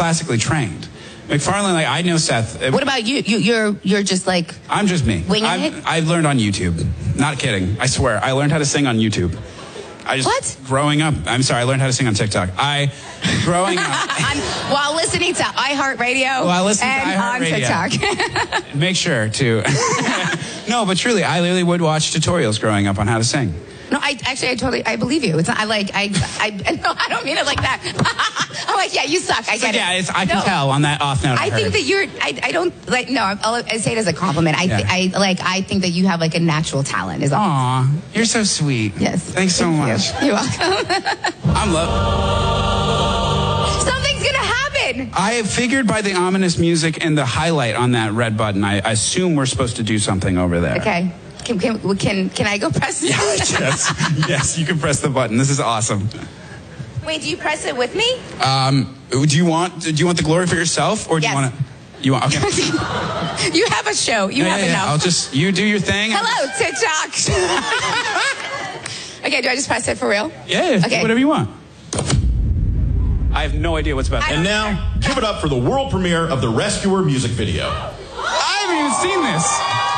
classically trained. McFarlane, like, I know Seth. What about you? You're just like... I'm just me. I've learned on YouTube. Not kidding. I swear. I learned how to sing on YouTube. What? Growing up, I'm sorry, I learned how to sing on TikTok. Growing up. While listening to iHeartRadio on TikTok. Make sure to. No, but truly, I literally would watch tutorials growing up on how to sing. No, I believe you. It's not, no, I don't mean it like that. I'm like, yeah, you suck. I get it. Yeah, I can tell on that off note. I think that I don't, like, no, I say it as a compliment. I think that you have, like, a natural talent. Aw, you're so sweet. Yes. Thanks so much. You're welcome. I'm Something's going to happen. I figured by the ominous music and the highlight on that red button, I assume we're supposed to do something over there. Okay. Can I go press it? Yes, you can press the button. This is awesome. Wait, do you press it with me? Do you want the glory for yourself, or do you want to? You want? Okay. You have a show. You have enough. You do your thing. Hello, TikTok. Okay, do I just press it for real? Yeah. Okay. Do whatever you want. I have no idea what's about to happen. And now, give it up for the world premiere of the Rescuer music video. I haven't even seen this.